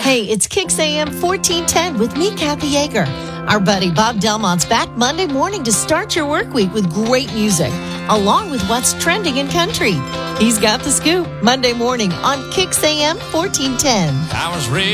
Hey, it's Kicks AM 1410 with me, Kathy Yeager. Our buddy Bob Delmont's back Monday morning to start your work week with great music, along with what's trending in country. He's got the scoop Monday morning on Kicks AM 1410. I was raised